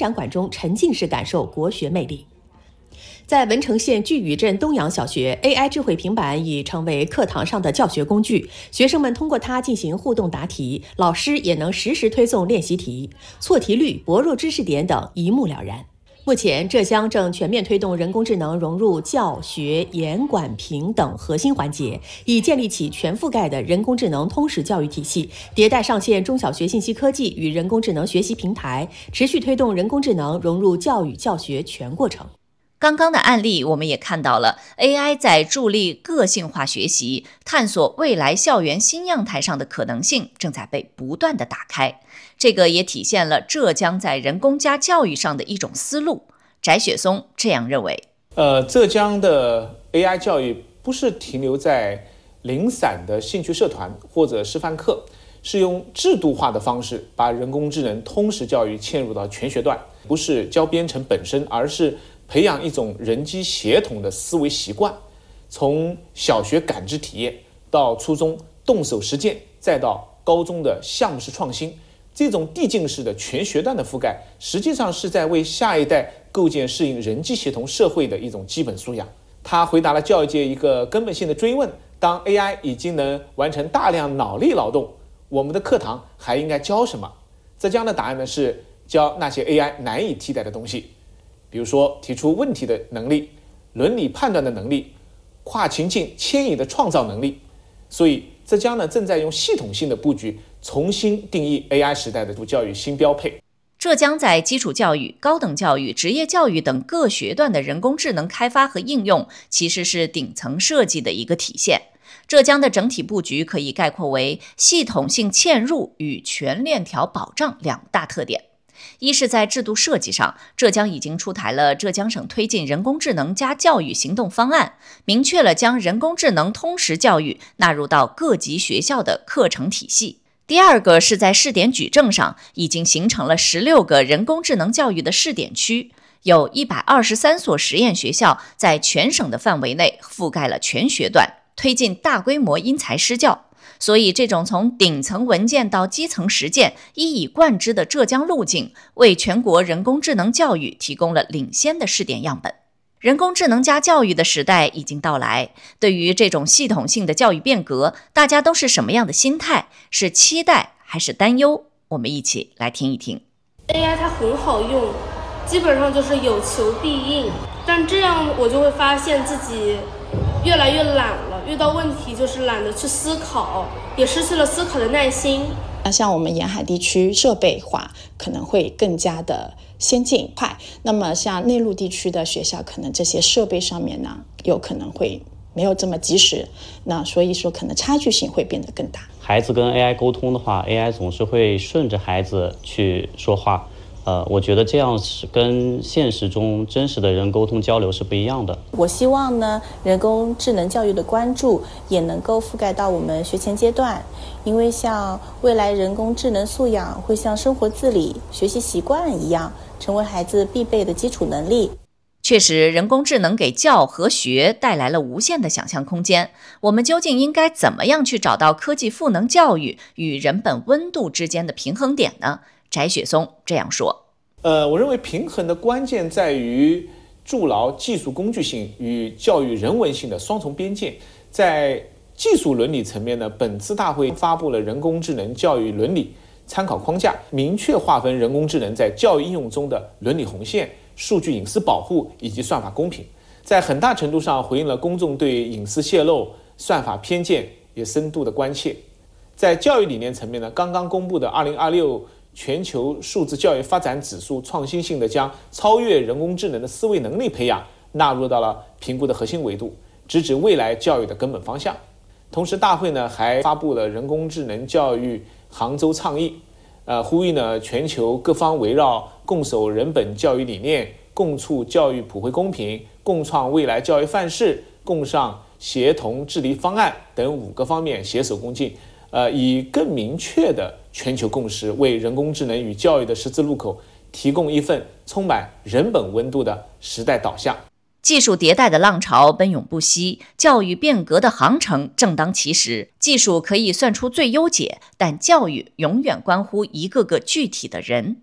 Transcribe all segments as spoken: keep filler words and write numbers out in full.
展馆中沉浸式感受国学魅力。在文成县巨宇镇东阳小学 ，A I 智慧平板已成为课堂上的教学工具，学生们通过它进行互动答题，老师也能实时推送练习题，错题率、薄弱知识点等一目了然。目前，浙江正全面推动人工智能融入教学、研管评等核心环节，以建立起全覆盖的人工智能通识教育体系，迭代上线中小学信息科技与人工智能学习平台，持续推动人工智能融入教育教学全过程。 刚刚的案例，我们也看到了 A I 在助力个性化学习、探索未来校园新样态上的可能性正在被不断的打开。这个也体现了浙江在人工加教育上的一种思路。翟雪松这样认为： 呃，浙江的 A I 教育不是停留在零散的兴趣社团或者示范课，是用制度化的方式把人工智能通识教育嵌入到全学段，不是教编程本身，而是培养一种人机协同的思维习惯，从小学感知体验到初中动手实践，再到高中的项目式创新，这种递进式的全学段的覆盖，实际上是在为下一代构建适应人机协同社会的一种基本素养。它回答了教育界一个根本性的追问：当 A I 已经能完成大量脑力劳动，我们的课堂还应该教什么？浙江的答案呢是教那些 A I 难以替代的东西。比如说提出问题的能力、伦理判断的能力、跨情境迁移的创造能力。所以浙江呢正在用系统性的布局重新定义 A I 时代的教育新标配。 浙江在基础教育、高等教育、职业教育等各学段的人工智能开发和应用，其实是顶层设计的一个体现。浙江的整体布局可以概括为系统性嵌入与全链条保障两大特点。一是在制度设计上，浙江已经出台了浙江省推进人工智能加教育行动方案，明确了将人工智能通识教育纳入到各级学校的课程体系。第二个是在试点矩阵上，已经形成了十六个人工智能教育的试点区，有一百二十三所实验学校在全省的范围内覆盖了全学段，推进大规模因材施教。所以这种从顶层文件到基层实践一以贯之的浙江路径，为全国人工智能教育提供了领先的试点样本。人工智能加教育的时代已经到来，对于这种系统性的教育变革，大家都是什么样的心态？是期待还是担忧？我们一起来听一听。 A I 它很好用，基本上就是有求必应，但这样我就会发现自己越来越懒了，遇到问题就是懒得去思考，也失去了思考的耐心。 那像我们沿海地区设备化可能会更加的先进快，那么像内陆地区的学校，可能这些设备上面呢，有可能会没有这么及时，那所以说可能差距性会变得更大。 孩子跟 A I 沟通的话 ，A I 总是会顺着孩子去说话。呃，我觉得这样是跟现实中真实的人沟通交流是不一样的。 我希望呢，人工智能教育的关注也能够覆盖到我们学前阶段，因为像未来人工智能素养会像生活自理、学习习惯一样，成为孩子必备的基础能力。 确实，人工智能给教和学带来了无限的想象空间。我们究竟应该怎么样去找到科技赋能教育与人本温度之间的平衡点呢？翟雪松这样说： 呃，我认为平衡的关键在于筑牢技术工具性与教育人文性的双重边界。在技术伦理层面呢，本次大会发布了人工智能教育伦理参考框架，明确划分人工智能在教育应用中的伦理红线、数据隐私保护以及算法公平，在很大程度上回应了公众对隐私泄露、算法偏见也深度的关切。在教育理念层面呢，刚刚公布的二零二六全球数字教育发展指数创新性的将超越人工智能的思维能力培养纳入到了评估的核心维度，直指未来教育的根本方向。同时，大会呢还发布了人工智能教育杭州倡议，呃，呼吁呢全球各方围绕共守人本教育理念、共促教育普惠公平、共创未来教育范式、共上协同治理方案等五个方面携手共进，呃，以更明确的全球共识，为人工智能与教育的十字路口提供一份充满人本温度的时代导向。 技术迭代的浪潮奔涌不息，教育变革的航程正当其时。技术可以算出最优解，但教育永远关乎一个个具体的人。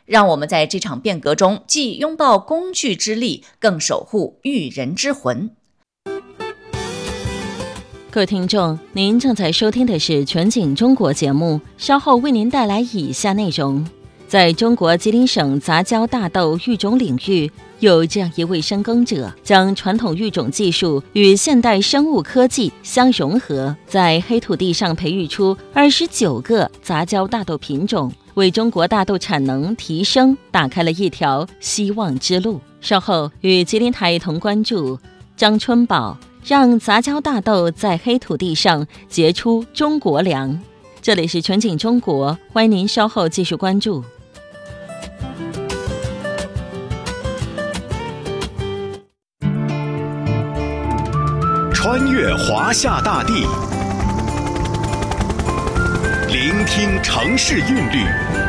让我们在这场变革中既拥抱工具之力，更守护育人之魂。 各位听众，您正在收听的是全景中国节目，稍后为您带来以下内容。在中国吉林省杂交大豆育种领域，有这样一位深耕者，将传统育种技术与现代生物科技相融合，在黑土地上培育出二十九个杂交大豆品种，为中国大豆产能提升打开了一条希望之路。稍后与吉林台同关注张春宝，让杂交大豆在黑土地上结出中国粮。这里是全景中国，欢迎您稍后继续关注。 穿越华夏大地，聆听城市韵律，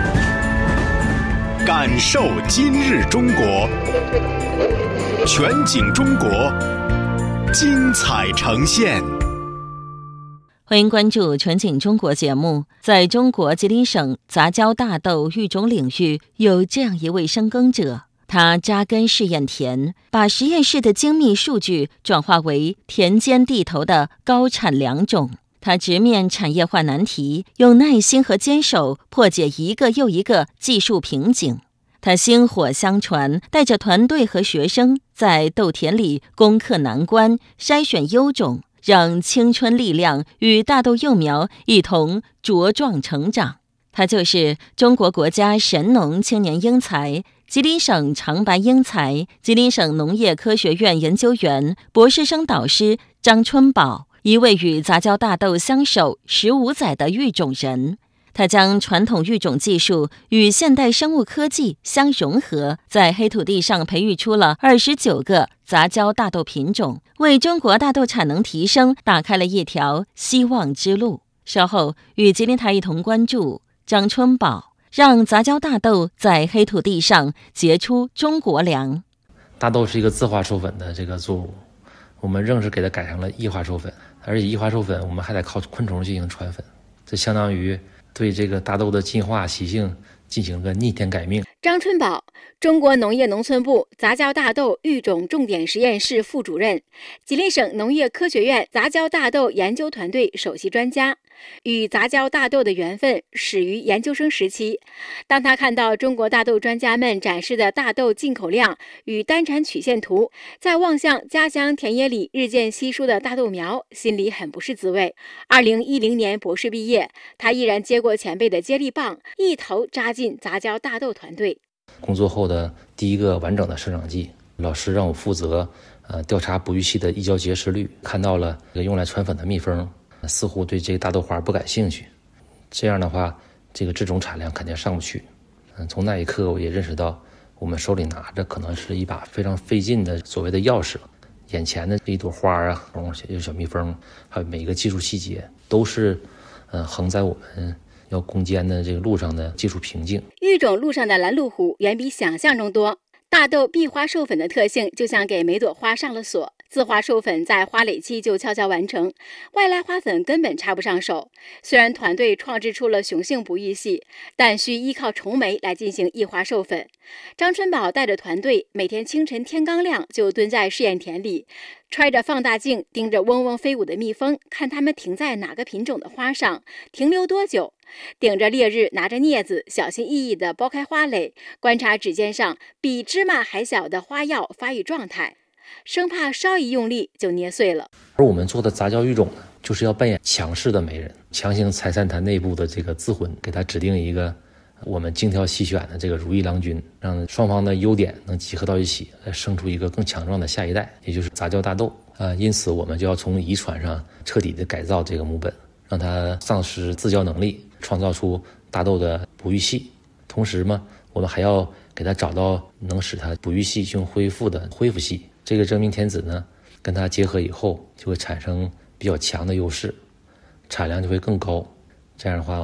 感受今日中国。全景中国，精彩呈现。 欢迎关注全景中国节目。在中国吉林省杂交大豆育种领域，有这样一位深耕者，他扎根试验田，把实验室的精密数据转化为田间地头的高产良种。他直面产业化难题，用耐心和坚守破解一个又一个技术瓶颈。他薪火相传，带着团队和学生在豆田里攻克难关，筛选优种，让青春力量与大豆幼苗一同茁壮成长。他就是中国国家神农青年英才、吉林省长白英才、吉林省农业科学院研究员、博士生导师张春宝，一位与杂交大豆相守十五载的育种人。他将传统育种技术与现代生物科技相融合，在黑土地上培育出了二十九个杂交大豆品种，为中国大豆产能提升打开了一条希望之路。稍后与吉林台一同关注张春宝，让杂交大豆在黑土地上结出中国粮。 大豆是一个自化授粉的这个作物，我们硬是给它改成了异化授粉，而且异化授粉我们还得靠昆虫进行传粉，这相当于对这个大豆的进化习性进行个逆天改命。 张春宝，中国农业农村部杂交大豆育种重点实验室副主任，吉林省农业科学院杂交大豆研究团队首席专家。与杂交大豆的缘分始于研究生时期，当他看到中国大豆专家们展示的大豆进口量与单产曲线图，再望向家乡田野里日渐稀疏的大豆苗，心里很不是滋味。二零一零年博士毕业，他毅然接过前辈的接力棒，一头扎进杂交大豆团队。 工作后的第一个完整的生长季，老师让我负责呃调查哺育系的异交结实率，看到了用来传粉的蜜蜂似乎对这个大豆花不感兴趣，这样的话这个制种产量肯定上不去。嗯，从那一刻我也认识到，我们手里拿着可能是一把非常费劲的所谓的钥匙，眼前的这一朵花啊，有小蜜蜂，还有每一个技术细节都是呃横在我们要攻坚的这个路上的技术瓶颈。 育种路上的拦路虎远比想象中多，大豆闭花授粉的特性就像给每朵花上了锁，自花授粉在花蕾期就悄悄完成，外来花粉根本插不上手。虽然团队创制出了雄性哺育系，但需依靠虫媒来进行异花授粉。张春宝带着团队每天清晨天刚亮就蹲在试验田里，揣着放大镜盯着嗡嗡飞舞的蜜蜂，看它们停在哪个品种的花上，停留多久。顶着烈日，拿着镊子小心翼翼地剥开花蕾，观察指尖上比芝麻还小的花药发育状态，生怕稍一用力就捏碎了。 而我们做的杂交育种呢，就是要扮演强势的媒人，强行拆散它内部的这个自婚，给它指定一个我们精挑细选的这个如意郎君，让双方的优点能集合到一起，生出一个更强壮的下一代，也就是杂交大豆。呃，因此我们就要从遗传上彻底的改造这个母本，让它丧失自交能力，创造出大豆的哺育系。同时嘛，我们还要给它找到能使它哺育系性恢复的恢复系。这个真命天子呢，跟它结合以后就会产生比较强的优势，产量就会更高。这样的话，我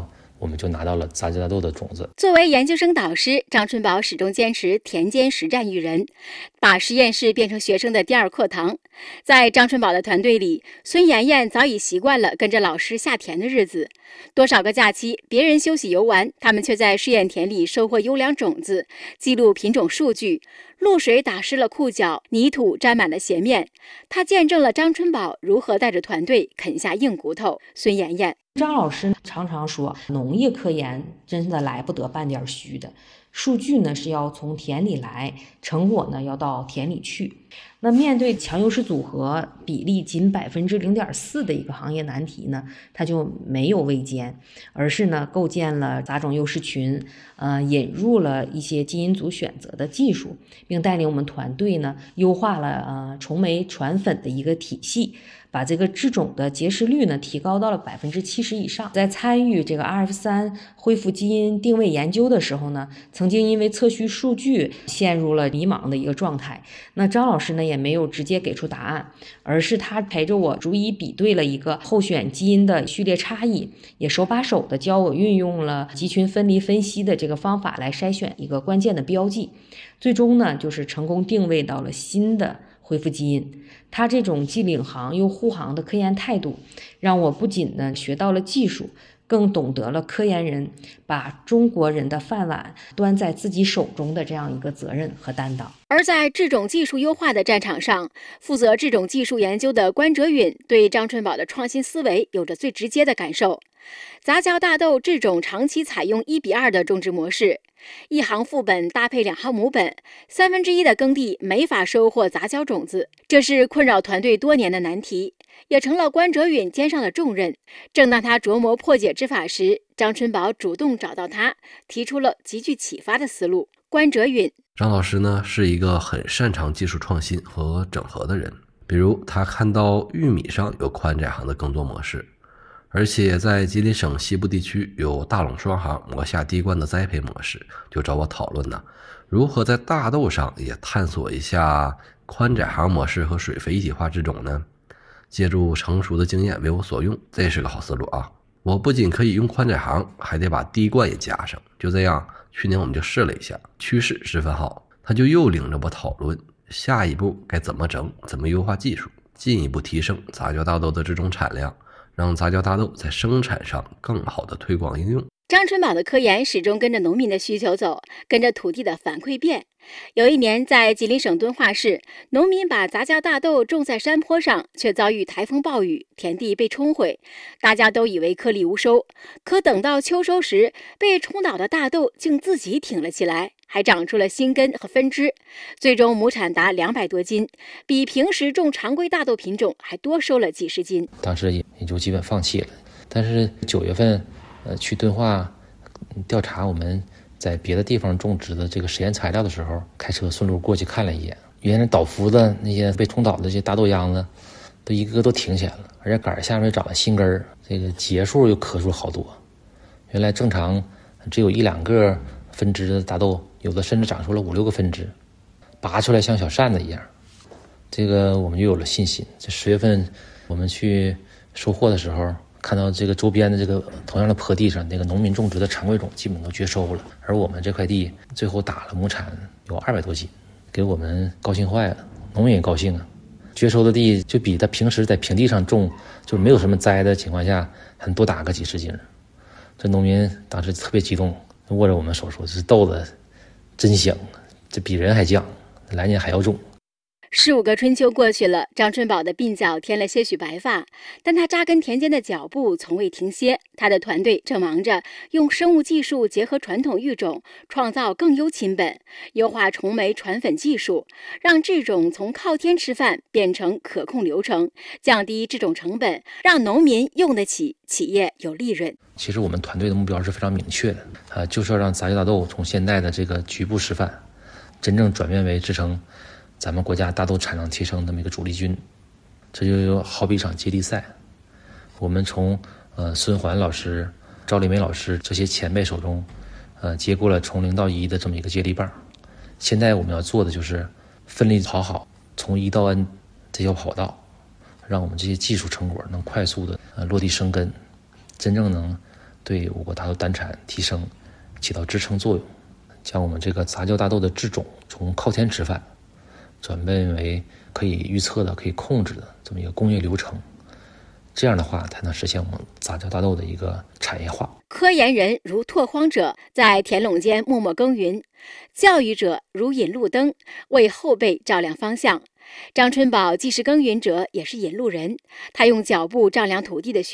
我们就拿到了杂交大豆的种子。 作为研究生导师，张春宝始终坚持田间实战育人，把实验室变成学生的第二课堂。在张春宝的团队里，孙妍妍早已习惯了跟着老师下田的日子。多少个假期，别人休息游玩，他们却在试验田里收获优良种子，记录品种数据。露水打湿了裤脚，泥土沾满了鞋面。他见证了张春宝如何带着团队啃下硬骨头。孙妍妍， 张老师常常说，农业科研真的来不得半点虚的，数据呢是要从田里来，成果呢要到田里去。那面对强优势组合比例仅百分之零点四的一个行业难题呢，他就没有畏艰，而是呢构建了杂种优势群，呃，引入了一些基因组选择的技术，并带领我们团队呢优化了呃虫媒传粉的一个体系，把这个制种的结实率呢提高到了百分之七十以上。在参与这个 R F 三 恢复基因定位研究的时候呢，曾经因为测序数据陷入了迷茫的一个状态。那张老师呢也没有直接给出答案，而是他陪着我逐一比对了一个候选基因的序列差异，也手把手的教我运用了集群分离分析的这个方法来筛选一个关键的标记，最终呢就是成功定位到了新的恢复基因。他这种既领航又护航的科研态度，让我不仅呢学到了技术，更懂得了科研人把中国人的饭碗端在自己手中的这样一个责任和担当。 而在制种技术优化的战场上，负责制种技术研究的关哲允对张春宝的创新思维有着最直接的感受。杂交大豆制种长期采用一比二的种植模式，一行副本搭配两行母本，三分之一的耕地没法收获杂交种子，这是困扰团队多年的难题，也成了关哲允肩上的重任。正当他琢磨破解之法时，张春宝主动找到他，提出了极具启发的思路。关哲允， 张老师呢是一个很擅长技术创新和整合的人，比如他看到玉米上有宽窄行的耕作模式，而且在吉林省西部地区有大垄双行磨下滴灌的栽培模式，就找我讨论呢，如何在大豆上也探索一下宽窄行模式和水肥一体化制种呢？借助成熟的经验为我所用，这是个好思路啊！我不仅可以用宽窄行，还得把滴灌也加上。就这样，去年我们就试了一下，趋势十分好。他就又领着我讨论下一步该怎么整，怎么优化技术，进一步提升杂交大豆的这种产量，让杂交大豆在生产上更好的推广应用。 张春宝的科研始终跟着农民的需求走，跟着土地的反馈变。有一年，在吉林省敦化市，农民把杂交大豆种在山坡上，却遭遇台风暴雨，田地被冲毁。大家都以为颗粒无收，可等到秋收时，被冲倒的大豆竟自己挺了起来，还长出了新根和分支，最终亩产达两百多斤，比平时种常规大豆品种还多收了几十斤。 当时也也就基本放弃了。但是九月份，呃，去敦化调查我们在别的地方种植的这个实验材料的时候，开车顺路过去看了一眼，原来倒伏的那些被冲倒的这些大豆秧子，都一个个都挺起来了，而且杆下面长了新根儿，这个节数又可出好多。原来正常只有一两个分支的大豆，有的甚至长出了五六个分支，拔出来像小扇子一样。这个我们就有了信心。这十月份我们去收获的时候，看到这个周边的这个同样的坡地上，那个农民种植的常规种基本都绝收了，而我们这块地最后打了亩产有二百多斤，给我们高兴坏了，农民也高兴啊。绝收的地就比他平时在平地上种，就没有什么栽的情况下，还多打个几十斤。这农民当时特别激动，握着我们手说：“这豆子真香，这比人还犟，来年还要种。” 十五个春秋过去了，张春宝的鬓角添了些许白发，但他扎根田间的脚步从未停歇。他的团队正忙着用生物技术结合传统育种，创造更优亲本，优化虫媒传粉技术，让制种从靠天吃饭变成可控流程，降低制种成本，让农民用得起，企业有利润。 其实我们团队的目标是非常明确的，呃，就是要让杂交大豆从现在的这个局部示范，真正转变为制成咱们国家大豆产量提升的这么一个主力军。这就好比一场接力赛，我们从呃孙环老师、赵丽梅老师这些前辈手中，呃接过了从零到一的这么一个接力棒。现在我们要做的就是奋力跑好从一到 N 这条跑道，让我们这些技术成果能快速的呃落地生根，真正能对我国大豆单产提升起到支撑作用，将我们这个杂交大豆的制种从靠前吃饭转变为可以预测的、可以控制的这么一个工业流程。这样的话，才能实现我们杂交大豆的一个产业化。 科研人如拓荒者，在田垄间默默耕耘；教育者如引路灯，为后辈照亮方向。张春宝既是耕耘者，也是引路人。他用脚步丈量土地的需